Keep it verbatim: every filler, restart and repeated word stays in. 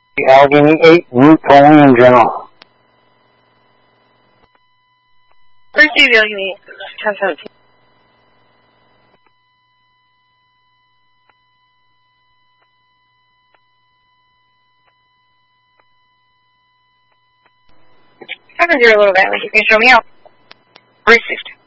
Allegheny eight, route only in general. Receive Allegheny ten seventeen. Seven zero Little Valley, you can show me out. Received.